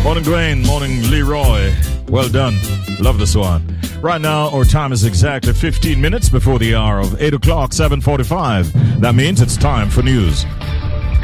Morning, Glenn. Morning, Leroy. Well done. Love this one. Right now, our time is exactly 15 minutes before the hour of 8 o'clock, 7:45. That means it's time for news.